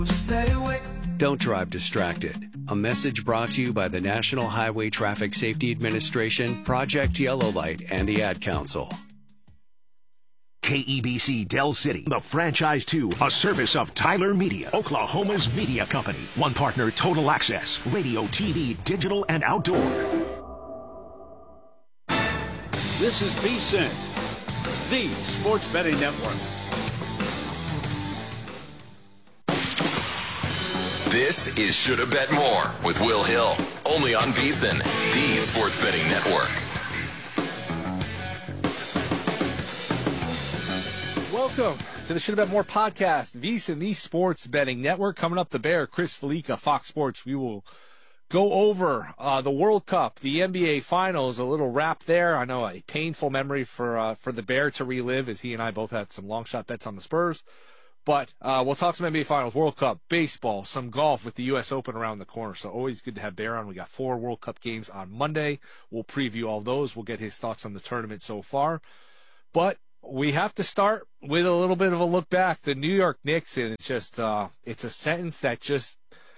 Don't drive distracted. A message brought to you by the National Highway Traffic Safety Administration, Project Yellow Light, and the Ad Council. KEBC Del City, the franchise 2, a service of Tyler Media, Oklahoma's media company. One partner, Total Access, radio, TV, digital, and outdoor. This is VSiN, the Sports Betting Network. This is Shoulda Bet More with Will Hill, only on VSiN, the Sports Betting Network. Welcome to the Shoulda Bet More podcast, VSiN, the Sports Betting Network. Coming up, the Bear, Chris Felica, Fox Sports. We will go over the World Cup, the NBA Finals, a little wrap there. I know a painful memory for the Bear to relive, as he and I both had some long shot bets on the Spurs. But we'll talk some NBA Finals, World Cup, baseball, some golf with the U.S. Open around the corner. So always good to have Bear on. We got 4 World Cup games on Monday. We'll preview all those. We'll get his thoughts on the tournament so far. But we have to start with a little bit of a look back. The New York Knicks, and it's just it's a sentence that just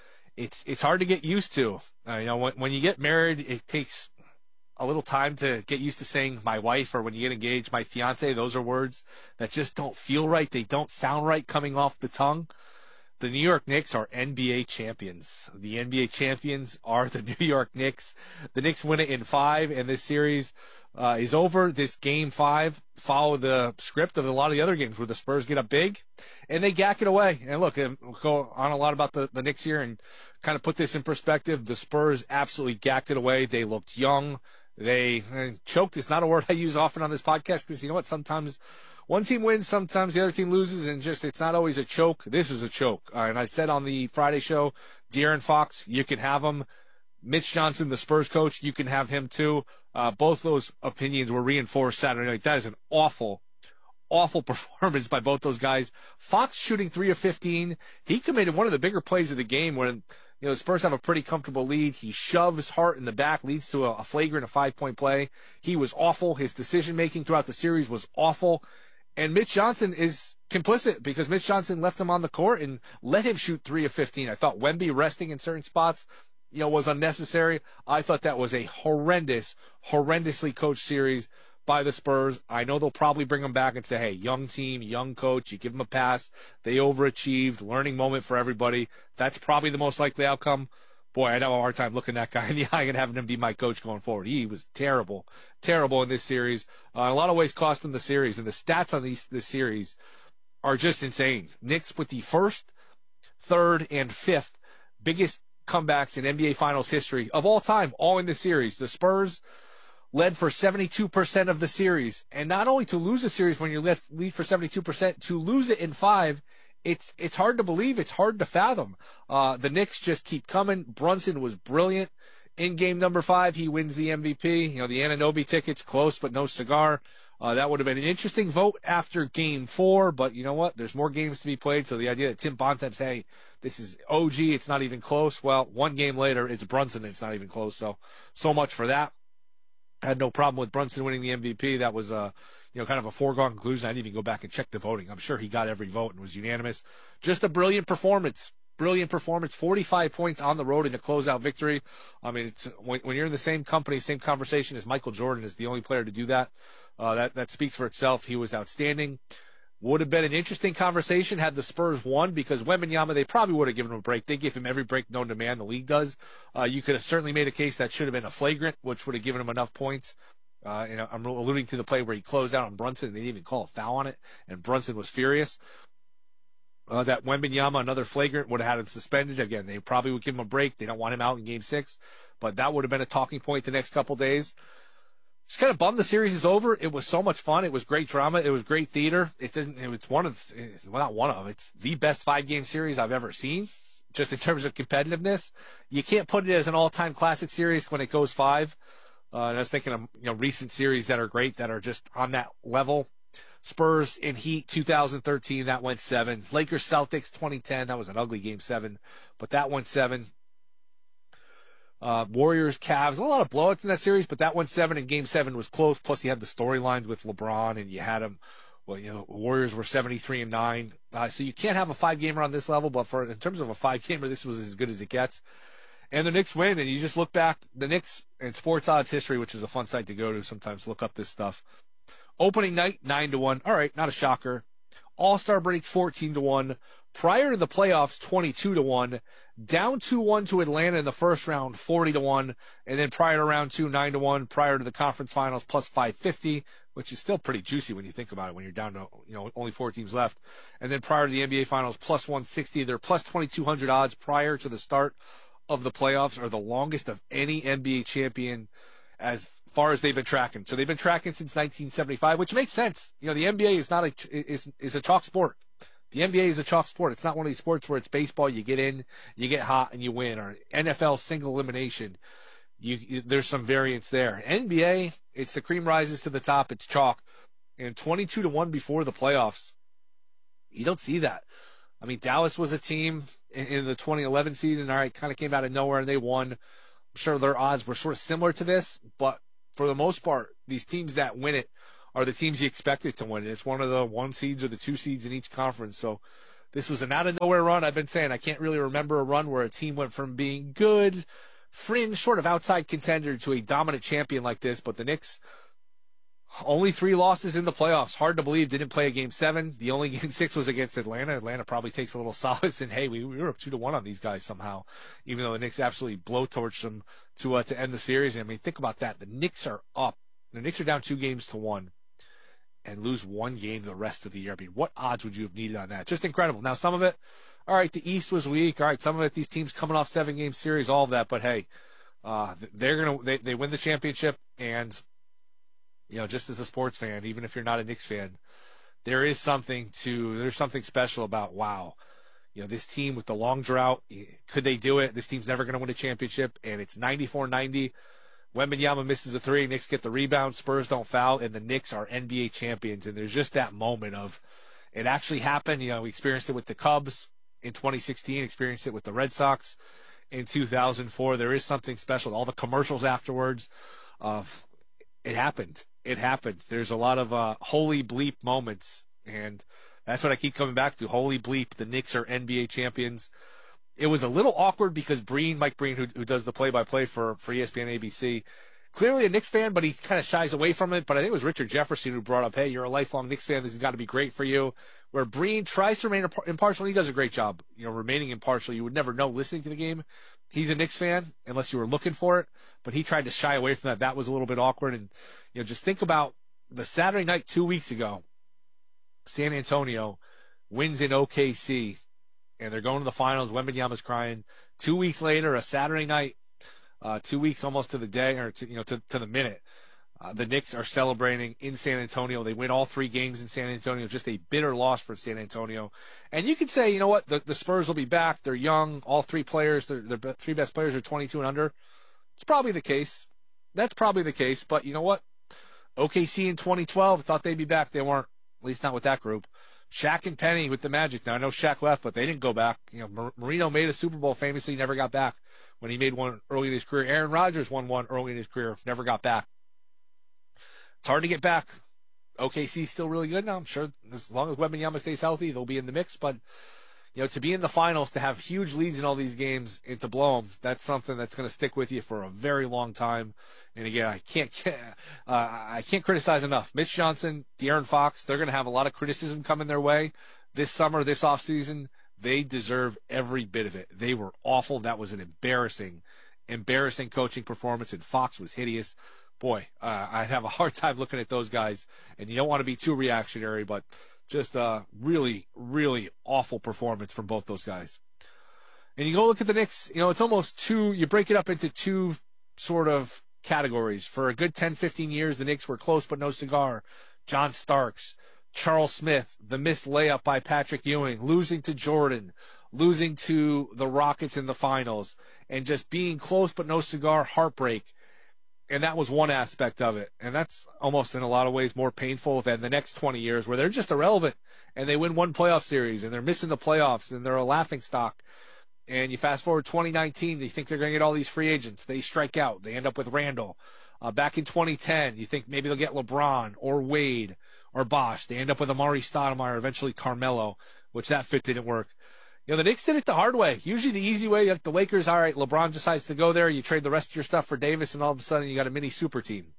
it's hard to get used to. When you get married, it takes a little time to get used to saying my wife, or when you get engaged, my fiance. Those are words that just don't feel right. They don't sound right coming off the tongue. The New York Knicks are NBA champions. The NBA champions are the New York Knicks. The Knicks win it in 5, and this series is over. This game 5 follow the script of a lot of the other games where the Spurs get up big and they gack it away. And look, we'll go on a lot about the Knicks here and kind of put this in perspective. The Spurs absolutely gacked it away. They looked young. They choked is not a word I use often on this podcast because you know what? Sometimes one team wins, sometimes the other team loses, and just it's not always a choke. This was a choke. And I said on the Friday show, De'Aaron Fox, you can have him. Mitch Johnson, the Spurs coach, you can have him too. Both those opinions were reinforced Saturday night. That is an awful performance by both those guys. Fox shooting 3 of 15. He committed one of the bigger plays of the game when the Spurs have a pretty comfortable lead. He shoves Hart in the back, leads to a flagrant, a 5-point play. He was awful. His decision-making throughout the series was awful. And Mitch Johnson is complicit because Mitch Johnson left him on the court and let him shoot 3 of 15. I thought Wemby resting in certain spots, was unnecessary. I thought that was a horrendously coached series by the Spurs. I know they'll probably bring him back and say, hey, young team, young coach, you give him a pass. They overachieved, learning moment for everybody. That's probably the most likely outcome. Boy, I have a hard time looking that guy in the eye and having him be my coach going forward. He was terrible in this series. In a lot of ways cost him the series, and the stats on this series are just insane. Knicks with the 1st, 3rd, and 5th biggest comebacks in NBA Finals history of all time, all in this series. The Spurs led for 72% of the series. And not only to lose a series when you lead for 72%, to lose it in 5, it's hard to believe. It's hard to fathom. The Knicks just keep coming. Brunson was brilliant in game number 5. He wins the MVP. The Anunoby ticket's close, but no cigar. That would have been an interesting vote after game 4, but you know what? There's more games to be played, so the idea that Tim Bontemps, hey, this is OG, it's not even close. Well, one game later, it's Brunson, it's not even close, so much for that. I had no problem with Brunson winning the MVP. That was, kind of a foregone conclusion. I didn't even go back and check the voting. I'm sure he got every vote and was unanimous. Just a brilliant performance. 45 points on the road in a closeout victory. I mean, it's, when you're in the same company, same conversation as Michael Jordan is the only player to do that. That speaks for itself. He was outstanding. Would have been an interesting conversation had the Spurs won because Wembanyama, they probably would have given him a break. They give him every break known to man the league does. You could have certainly made a case that should have been a flagrant, which would have given him enough points. I'm alluding to the play where he closed out on Brunson and they didn't even call a foul on it, and Brunson was furious. That Wembanyama, another flagrant, would have had him suspended. Again, they probably would give him a break. They don't want him out in Game 6, but that would have been a talking point the next couple days. Just kind of bummed the series is over. It was so much fun. It was great drama. It was great theater. It's the best 5-game series I've ever seen, just in terms of competitiveness. You can't put it as an all-time classic series when it goes 5. And I was thinking of recent series that are great, that are just on that level. Spurs and Heat 2013, that went 7. Lakers Celtics 2010, that was an ugly Game 7, but that went 7. Warriors Cavs, a lot of blowouts in that series, but that went 7, and Game 7 was close. Plus you had the storylines with LeBron, and you had him Well, Warriors were 73-9. So you can't have a 5-gamer on this level, but in terms of a 5-gamer, this was as good as it gets. And the Knicks win, and you just look back, the Knicks and Sports Odds History, which is a fun site to go to sometimes, look up this stuff. Opening night, 9-1. All right, not a shocker. All-Star break, 14-1. Prior to the playoffs, 22-1. Down 2-1 to Atlanta in the first round, 40-1. And then prior to round 2, 9-1. Prior to the conference finals, plus 550, which is still pretty juicy when you think about it, when you're down to, only 4 teams left. And then prior to the NBA finals, plus 160. They're plus 2,200 odds prior to the start of the playoffs, are the longest of any NBA champion as far as they've been tracking. So they've been tracking since 1975, which makes sense. The NBA is a chalk sport. The NBA is a chalk sport. It's not one of these sports where it's baseball. You get in, you get hot, and you win. Or NFL single elimination. There's some variance there. NBA, it's the cream rises to the top. It's chalk. And 22-1 before the playoffs. You don't see that. I mean, Dallas was a team in the 2011 season. All right, kind of came out of nowhere and they won. I'm sure their odds were sort of similar to this, but for the most part, these teams that win it are the teams you expected to win it. It's one of the 1 seeds or the 2 seeds in each conference. So this was an out-of-nowhere run. I've been saying I can't really remember a run where a team went from being good, fringe, sort of outside contender to a dominant champion like this. But the Knicks, only 3 losses in the playoffs. Hard to believe. Didn't play a Game 7. The only Game 6 was against Atlanta. Atlanta probably takes a little solace in, hey, we were up 2-1 on these guys somehow, even though the Knicks absolutely blowtorched them to end the series. I mean, think about that. The Knicks are up. The Knicks are down 2-1 and lose 1 game the rest of the year. I mean, what odds would you have needed on that? Just incredible. Now, some of it, all right, the East was weak. All right, some of it, these teams coming off 7-game series, all of that. But hey, they win the championship, and just as a sports fan, even if you're not a Knicks fan, there's something special about, wow, this team with the long drought, could they do it? This team's never going to win a championship, and it's 94-90. Wembanyama misses a 3, Knicks get the rebound, Spurs don't foul, and the Knicks are NBA champions. And there's just that moment of it actually happened. We experienced it with the Cubs in 2016, experienced it with the Red Sox in 2004. There is something special. All the commercials afterwards of it happened. It happened. There's a lot of holy bleep moments, and that's what I keep coming back to. Holy bleep, the Knicks are NBA champions. It was a little awkward because Mike Breen, who does the play-by-play for ESPN ABC, clearly a Knicks fan, but he kind of shies away from it. But I think it was Richard Jefferson who brought up, hey, you're a lifelong Knicks fan. This has got to be great for you. Where Breen tries to remain impartial, and he does a great job, remaining impartial. You would never know listening to the game. He's a Knicks fan unless you were looking for it, but he tried to shy away from that. That was a little bit awkward. And, just think about the Saturday night 2 weeks ago, San Antonio wins in OKC, and they're going to the finals. Wembanyama's crying. 2 weeks later, a Saturday night, 2 weeks almost to the day, or to the minute, the Knicks are celebrating in San Antonio. They win all 3 games in San Antonio. Just a bitter loss for San Antonio. And you could say, you know what, the Spurs will be back. They're young. All 3 players, their 3 best players are 22 and under. It's probably the case. That's probably the case. But you know what? OKC in 2012 thought they'd be back. They weren't, at least not with that group. Shaq and Penny with the Magic. Now, I know Shaq left, but they didn't go back. Marino made a Super Bowl, famously never got back when he made one early in his career. Aaron Rodgers won one early in his career, never got back. It's hard to get back. OKC's still really good now. I'm sure as long as Wembanyama stays healthy, they'll be in the mix. But, to be in the finals, to have huge leads in all these games and to blow them, that's something that's going to stick with you for a very long time. And again, I can't criticize enough. Mitch Johnson, De'Aaron Fox, they're going to have a lot of criticism coming their way this summer, this offseason. They deserve every bit of it. They were awful. That was an embarrassing coaching performance, and Fox was hideous. Boy, I have a hard time looking at those guys, and you don't want to be too reactionary, but just a really, really awful performance from both those guys. And you go look at the Knicks, it's almost you break it up into 2 sort of categories. For a good 10, 15 years, the Knicks were close but no cigar. John Starks, Charles Smith, the missed layup by Patrick Ewing, losing to Jordan, losing to the Rockets in the finals, and just being close but no cigar, heartbreak. And that was one aspect of it. And that's almost in a lot of ways more painful than the next 20 years where they're just irrelevant and they win 1 playoff series and they're missing the playoffs and they're a laughingstock. And you fast forward 2019, you think they're going to get all these free agents. They strike out. They end up with Randall. Back in 2010, you think maybe they'll get LeBron or Wade or Bosch. They end up with Amari Stoudemire, eventually Carmelo, which that fit didn't work. The Knicks did it the hard way. Usually the easy way, like the Lakers, all right, LeBron decides to go there. You trade the rest of your stuff for Davis, and all of a sudden you got a mini super team.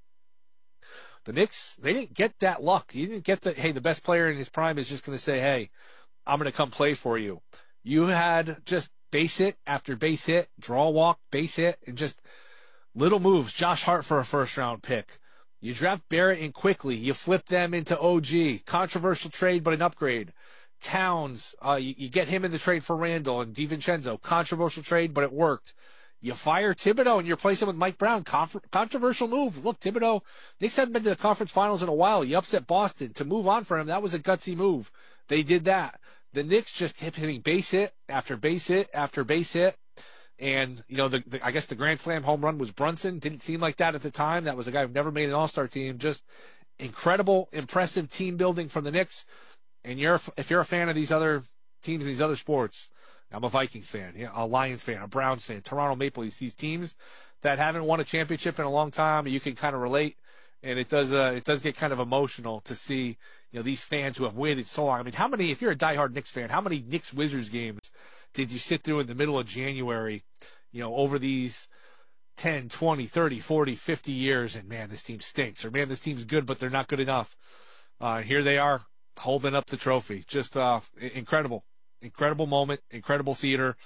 The Knicks, they didn't get that luck. You didn't get the best player in his prime is just going to say, hey, I'm going to come play for you. You had just base hit after base hit, draw walk, base hit, and just little moves. Josh Hart for a first-round pick. You draft Barrett in quickly. You flip them into OG. Controversial trade, but an upgrade. Towns, you get him in the trade for Randall and DiVincenzo. Controversial trade, but it worked. You fire Thibodeau and you replace him with Mike Brown. Controversial move. Look, Thibodeau, Knicks haven't been to the conference finals in a while. You upset Boston. To move on for him, that was a gutsy move. They did that. The Knicks just kept hitting base hit after base hit after base hit. And, I guess the Grand Slam home run was Brunson. Didn't seem like that at the time. That was a guy who never made an all-star team. Just incredible, impressive team building from the Knicks. And if you're a fan of these other teams and these other sports, I'm a Vikings fan, a Lions fan, a Browns fan, Toronto Maple Leafs, these teams that haven't won a championship in a long time, you can kind of relate. And it does get kind of emotional to see, these fans who have waited so long. I mean, how many, if you're a diehard Knicks fan, how many Knicks Wizards games did you sit through in the middle of January, over these 10, 20, 30, 40, 50 years, and man, this team stinks, or man, this team's good, but they're not good enough. Here they are holding up the trophy. Just incredible moment, incredible theater.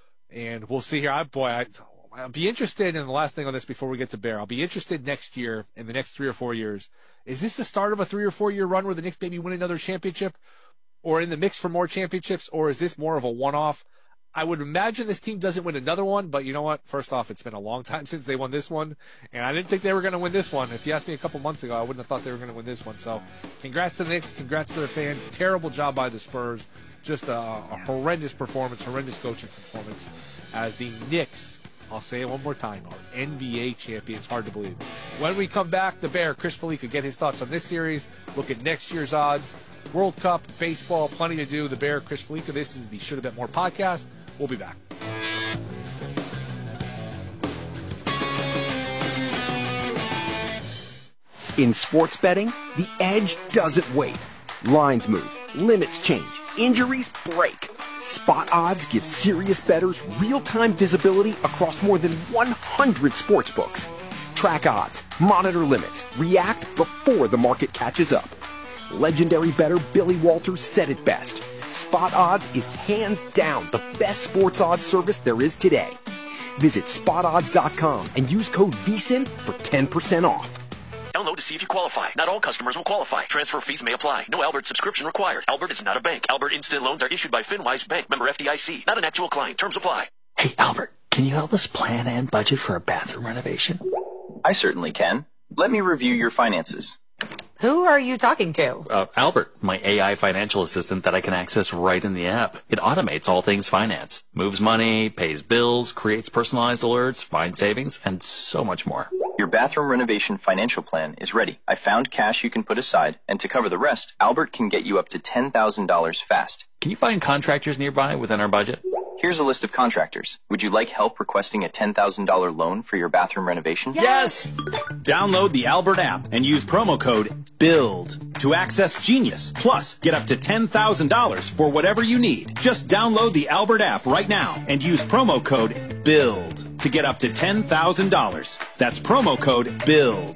And we'll see here. I'll be interested in the last thing on this before we get to Bear. I'll be interested next year, in the next 3 or 4 years. Is this the start of a 3 or 4 year run where the Knicks maybe win another championship or in the mix for more championships, or is this more of a one-off? I would imagine this team doesn't win another one, but you know what? First off, it's been a long time since they won this one, and I didn't think they were going to win this one. If you asked me a couple months ago, I wouldn't have thought they were going to win this one. So congrats to the Knicks. Congrats to their fans. Terrible job by the Spurs. Just a horrendous performance, horrendous coaching performance as the Knicks, I'll say it one more time, are NBA champions. Hard to believe. When we come back, the Bear, Chris Felica, get his thoughts on this series, look at next year's odds, World Cup, baseball, plenty to do. The Bear, Chris Felica. This is the Should Have Bet More podcast. We'll be back. In sports betting, the edge doesn't wait. Lines move, limits change, injuries break. Spot Odds gives serious bettors real-time visibility across more than 100 sports books. Track odds, monitor limits, react before the market catches up. Legendary bettor Billy Walters said it best. Spot Odds is hands down the best sports odds service there is today. Visit spotodds.com and use code VSIN for 10% off. Download to see if you qualify. Not all customers will qualify. Transfer fees may apply. No Albert subscription required. Albert is not a bank. Albert Instant Loans are issued by FinWise Bank. Member FDIC. Not an actual client. Terms apply. Hey, Albert, can you help us plan and budget for a bathroom renovation? I certainly can. Let me review your finances. Who are you talking to? Albert, my AI financial assistant that I can access right in the app. It automates all things finance, moves money, pays bills, creates personalized alerts, finds savings, and so much more. Your bathroom renovation financial plan is ready. I found cash you can put aside, and to cover the rest, Albert can get you up to $10,000 fast. Can you find contractors nearby within our budget? Here's a list of contractors. Would you like help requesting a $10,000 loan for your bathroom renovation? Yes! Download the Albert app and use promo code BUILD to access Genius. Plus, get up to $10,000 for whatever you need. Just download the Albert app right now and use promo code BUILD to get up to $10,000. That's promo code BUILD.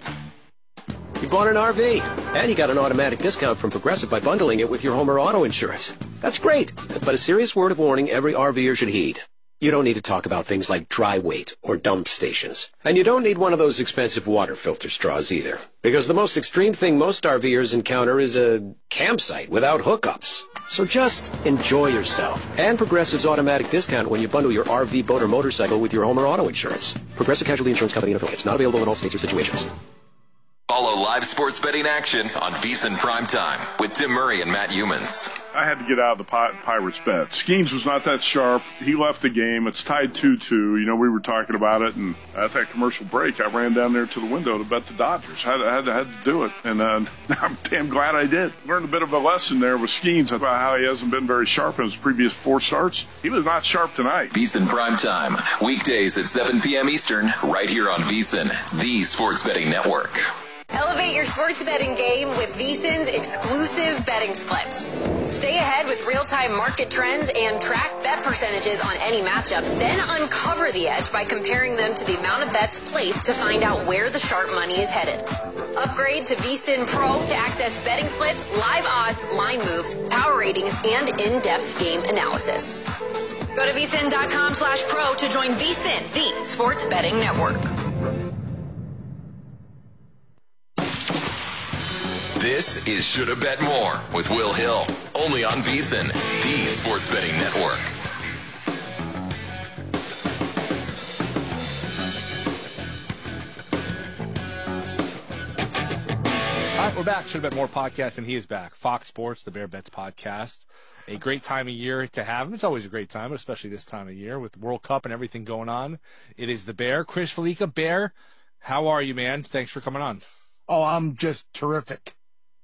You bought an RV, and you got an automatic discount from Progressive by bundling it with your home or auto insurance. That's great, but a serious word of warning every RVer should heed. You don't need to talk about things like dry weight or dump stations. And you don't need one of those expensive water filter straws either. Because the most extreme thing most RVers encounter is a campsite without hookups. So just enjoy yourself. And Progressive's automatic discount when you bundle your RV, boat, or motorcycle with your home or auto insurance. Progressive Casualty Insurance Company and affiliates. Not available in all states or situations. Follow live sports betting action on VSiN Primetime with Tim Murray and Matt Humans. I had to get out of the Pirates bet. Skeens was not that sharp. He left the game. It's tied 2-2. You know, we were talking about it, and at that commercial break, I ran down there to the window to bet the Dodgers. I had to do it, and I'm damn glad I did. Learned a bit of a lesson there with Skeens about how he hasn't been very sharp in his previous 4 starts. He was not sharp tonight. VSiN Primetime, weekdays at 7 p.m. Eastern, right here on VSiN, the Sports Betting Network. Elevate your sports betting game with VSiN's exclusive betting splits. Stay ahead with real-time market trends and track bet percentages on any matchup. Then uncover the edge by comparing them to the amount of bets placed to find out where the sharp money is headed. Upgrade to VSiN Pro to access betting splits, live odds, line moves, power ratings, and in-depth game analysis. Go to vsin.com/pro to join VSiN, the sports betting network. This is Shoulda Bet More with Will Hill, only on VSiN, the sports betting network. All right, we're back. Shoulda Bet More podcast, and he is back. Fox Sports, the Bear Bets podcast. A great time of year to have him. It's always a great time, especially this time of year with the World Cup and everything going on. It is the Bear, Chris Felica. Bear, how are you, man? Thanks for coming on. Oh, I'm just terrific.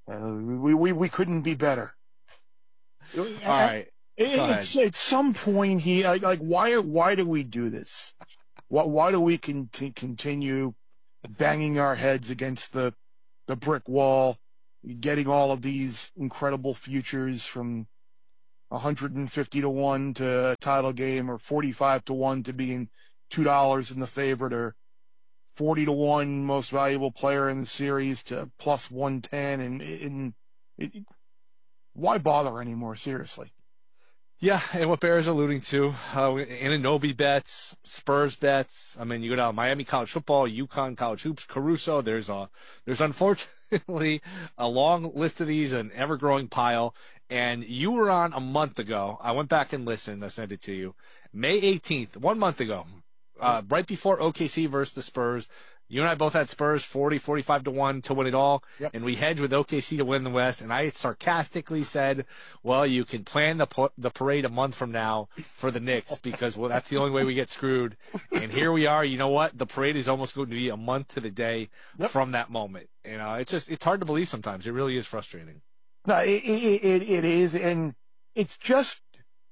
We couldn't be better. All right. At some point, why do we do this? Why do we continue banging our heads against the brick wall, getting all of these incredible futures from 150 to 1 to a title game, or 45 to 1 to being $2 in the favorite, or 40 to 1 most valuable player in the series to plus 110, and why bother anymore? Seriously. Yeah, and what Bear is alluding to, Anunoby bets, Spurs bets. I mean, you go down Miami college football, UConn college hoops, Caruso. There's unfortunately a long list of these, an ever-growing pile. And you were on a month ago. I went back and listened. I sent it to you. May 18th, 1 month ago, right before OKC versus the Spurs. You and I both had Spurs 40, 45 to 1 to win it all. Yep. And we hedged with OKC to win the West. And I sarcastically said, well, you can plan the parade a month from now for the Knicks because, well, that's the only way we get screwed. And here we are. You know what? The parade is almost going to be a month to the day from that moment. You know, it's hard to believe sometimes. It really is frustrating. No, it is. And it's just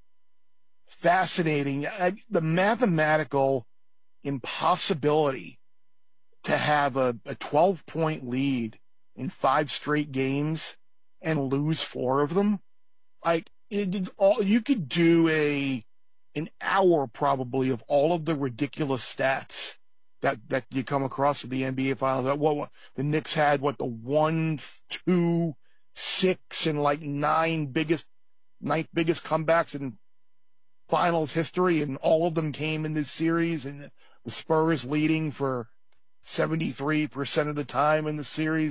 fascinating. The mathematical impossibility to have a 12-point lead in 5 straight games and lose 4 of them. You could do an hour probably of all of the ridiculous stats that you come across in the NBA Finals. What the Knicks had, the 1, 2, 6, and 9th biggest comebacks in Finals history, and all of them came in this series, and the Spurs leading for 73% of the time in the series.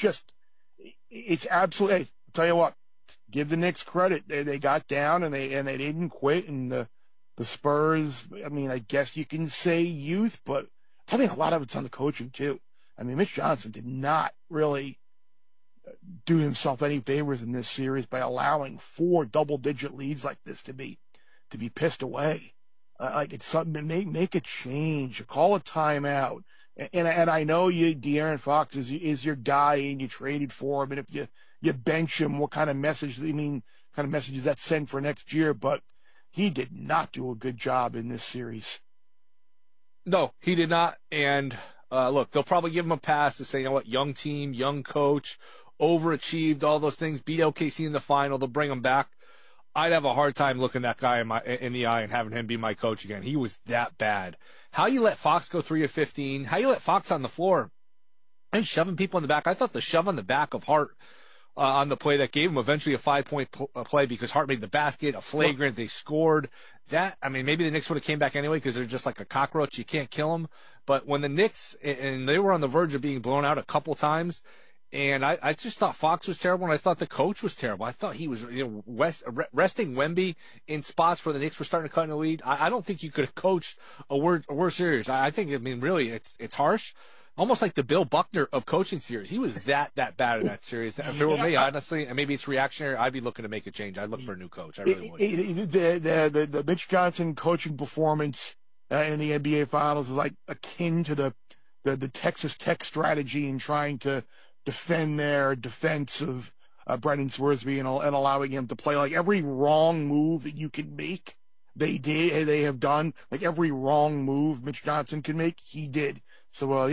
It's absolutely. Hey, I'll tell you what, give the Knicks credit. They got down and they didn't quit. And the Spurs, I mean, I guess you can say youth, but I think a lot of it's on the coaching too. I mean, Mitch Johnson did not really do himself any favors in this series by allowing 4 double-digit leads like this to be pissed away. It's something. Make a change. Call a timeout. And I know De'Aaron Fox is your guy, and you traded for him. And if you bench him, what kind of message? Kind of message does that send for next year? But he did not do a good job in this series. No, he did not. And look, they'll probably give him a pass to say, you know what, young team, young coach, overachieved, all those things. Beat OKC in the final. They'll bring him back. I'd have a hard time looking that guy in the eye and having him be my coach again. He was that bad. How you let Fox go 3 of 15? How you let Fox on the floor and shoving people in the back? I thought the shove on the back of Hart on the play that gave him eventually a 5-point play because Hart made the basket, a flagrant. They scored. That, I mean, maybe the Knicks would have came back anyway because they're just like a cockroach. You can't kill them. But when the Knicks, and they were on the verge of being blown out a couple times, and I just thought Fox was terrible, and I thought the coach was terrible. I thought he was resting Wemby in spots where the Knicks were starting to cut in the lead. I don't think you could have coached a worse series. I think, really, it's harsh. Almost like the Bill Buckner of coaching series. He was that bad in that series. If it were me, honestly, and maybe it's reactionary, I'd be looking to make a change. I'd look for a new coach. I really would. The Mitch Johnson coaching performance in the NBA Finals is akin to the Texas Tech strategy in trying to defend their defense of Brendan Swearsby and allowing him to play. Every wrong move that you can make, they have done. Every wrong move Mitch Johnson can make, he did. So,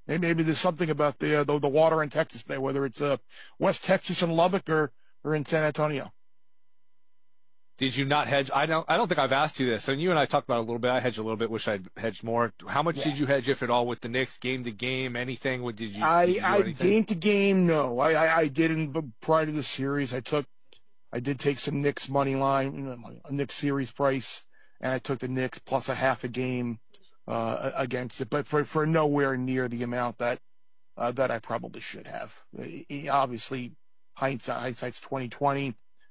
Maybe there's something about the water in Texas there, whether it's West Texas and Lubbock or in San Antonio. Did you not hedge? I don't think I've asked you this. And you and I talked about it a little bit. I hedged a little bit. Wish I'd hedged more. How much did you hedge, if at all, with the Knicks, game to game, anything? What did you? I game to game, no. I didn't prior to the series. I did take some Knicks money line, a Knicks series price, and I took the Knicks plus a half a game against it, but for nowhere near the amount that I probably should have. Obviously, hindsight's 20/20.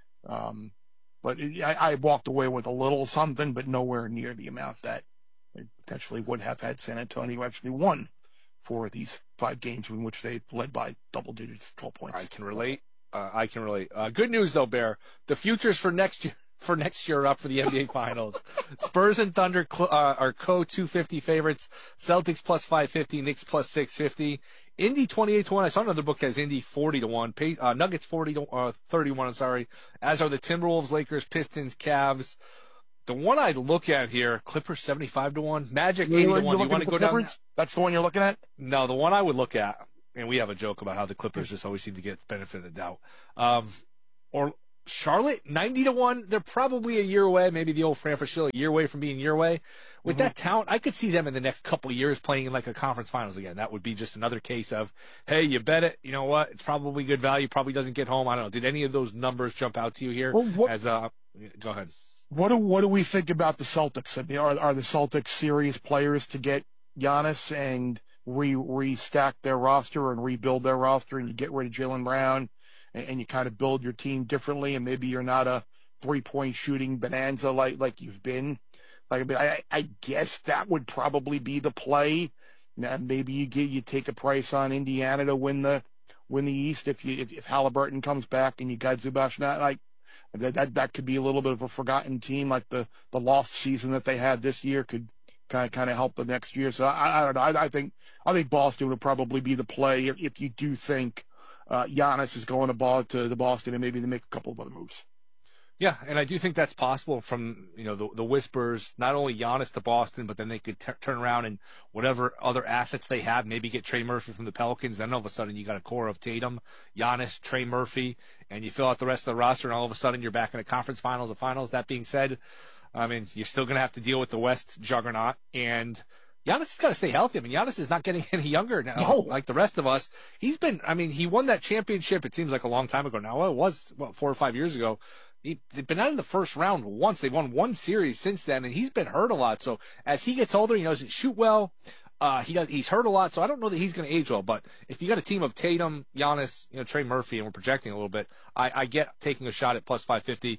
But I walked away with a little something, but nowhere near the amount that I potentially would have had San Antonio actually won for these 5 games in which they led by double digits, 12 points. I can relate. Good news though, Bear. The futures for next year are up for the NBA Finals. Spurs and Thunder are co-250 favorites. Celtics plus 550, Knicks plus 650. Indy 28-1. I saw another book has Indy 40-1. Nuggets 31. I'm sorry. As are the Timberwolves, Lakers, Pistons, Cavs. The one I'd look at here, Clippers 75-1, Magic 80-1. You want to go down? That's the one you're looking at? No, the one I would look at, and we have a joke about how the Clippers just always seem to get the benefit of the doubt. Or Charlotte 90-1. They're probably a year away. Maybe the old Fran Fraschilla, a year away from being a year away. With that talent, I could see them in the next couple of years playing in like a conference finals again. That would be just another case of, hey, you bet it. You know what? It's probably good value. Probably doesn't get home. I don't know. Did any of those numbers jump out to you here? Go ahead. What do we think about the Celtics? I mean, are the Celtics serious players to get Giannis and restack their roster and rebuild their roster, and you get rid of Jaylen Brown and you kind of build your team differently, and maybe you're not a 3-point shooting bonanza like you've been? I guess that would probably be the play. Now, maybe you take a price on Indiana to win the East if Halliburton comes back and you got Zubac. That could be a little bit of a forgotten team, like the lost season that they had this year could kind of help the next year. So I don't know. I think Boston would probably be the play if you do think Giannis is going to Boston, and maybe they make a couple of other moves. Yeah, and I do think that's possible from, the whispers, not only Giannis to Boston, but then they could turn around and whatever other assets they have, maybe get Trey Murphy from the Pelicans. Then all of a sudden you got a core of Tatum, Giannis, Trey Murphy, and you fill out the rest of the roster, and all of a sudden you're back in the conference finals or finals. That being said, I mean, you're still going to have to deal with the West juggernaut, and Giannis has got to stay healthy. I mean, Giannis is not getting any younger now, like the rest of us. He won that championship, it seems like a long time ago now. Well, it was, 4 or 5 years ago. They've been out in the first round once. They've won one series since then, and he's been hurt a lot. So as he gets older, he doesn't shoot well. He's hurt a lot, so I don't know that he's going to age well. But if you got a team of Tatum, Giannis, Trey Murphy, and we're projecting a little bit, I get taking a shot at plus 550.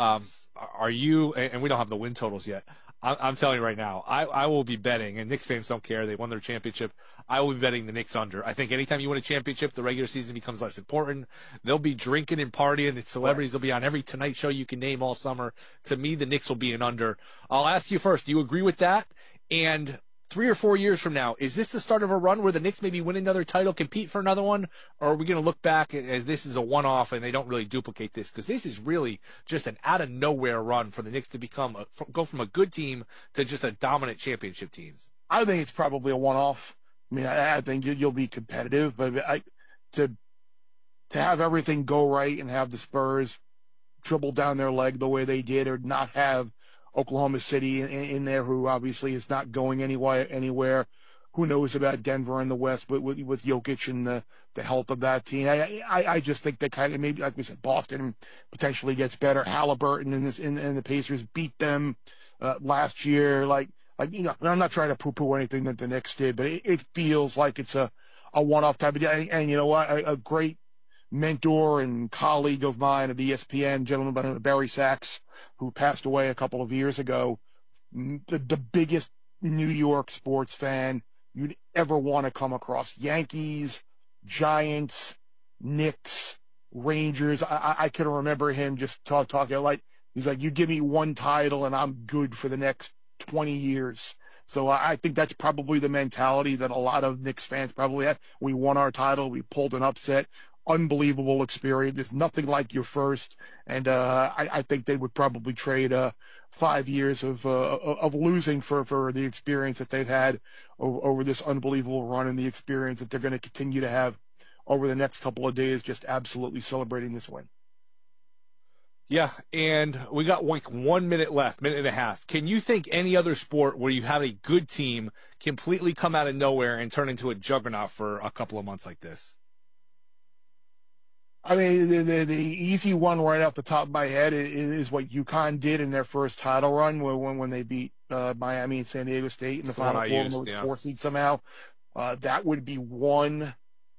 Are you? And we don't have the win totals yet. I'm telling you right now, I will be betting, and Knicks fans don't care. They won their championship. I will be betting the Knicks under. I think anytime you win a championship, the regular season becomes less important. They'll be drinking and partying, and celebrities will be on every Tonight Show you can name all summer. To me, the Knicks will be an under. I'll ask you first, do you agree with that? And 3 or 4 years from now, is this the start of a run where the Knicks maybe win another title, compete for another one? Or are we going to look back as this is a one-off and they don't really duplicate this? Because this is really just an out-of-nowhere run for the Knicks to go from a good team to just a dominant championship team. I think it's probably a one-off. I mean, I think you'll be competitive, but to have everything go right and have the Spurs dribble down their leg the way they did, or not have Oklahoma City in there, who obviously is not going anywhere. Who knows about Denver in the West, but with Jokic and the health of that team, I just think they kind of, maybe like we said, Boston potentially gets better. Halliburton and the Pacers beat them last year. I'm not trying to poo-poo anything that the Knicks did, but it feels like it's a one-off type of deal. And you know what, a great mentor and colleague of mine at ESPN, gentleman by the name of Barry Sachs, who passed away a couple of years ago, the biggest New York sports fan you'd ever want to come across. Yankees, Giants, Knicks, Rangers. I can remember him just talking like, he's like, you give me one title and I'm good for the next 20 years. So I think that's probably the mentality that a lot of Knicks fans probably have. We won our title. We pulled an upset. Unbelievable experience. There's nothing like your first. And I think they would probably trade 5 years of losing for the experience that they've had over this unbelievable run, and the experience that they're going to continue to have over the next couple of days, just absolutely celebrating this win. Yeah, and we got like 1 minute left, minute and a half. Can you think any other sport where you have a good team completely come out of nowhere and turn into a juggernaut for a couple of months like this? I mean, the easy one right off the top of my head is what UConn did in their first title run when they beat Miami and San Diego State in the Final Four, and they were 4 seed somehow. That would be one.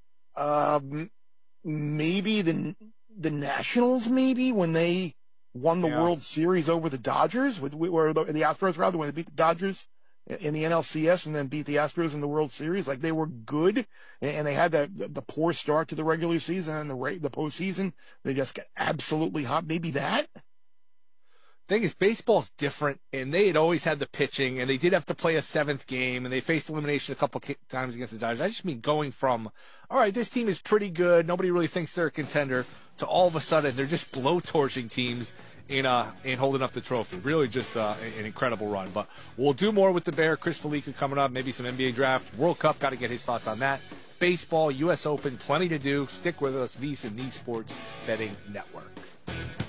Maybe the Nationals, maybe when they won the World Series over the Dodgers, the Astros rather, when they beat the Dodgers in the NLCS and then beat the Astros in the World Series. Like, they were good, and they had the poor start to the regular season, and the postseason they just got absolutely hot. Maybe that. Thing is, baseball's different, and they had always had the pitching, and they did have to play a 7th game, and they faced elimination a couple times against the Dodgers. I just mean going from, all right, this team is pretty good, nobody really thinks they're a contender, to all of a sudden they're just blowtorching teams in holding up the trophy. Really just an incredible run. But we'll do more with the Bear. Chris Fallica coming up, maybe some NBA draft, World Cup, got to get his thoughts on that. Baseball, U.S. Open, plenty to do. Stick with us, VSiN, the Sports Betting Network.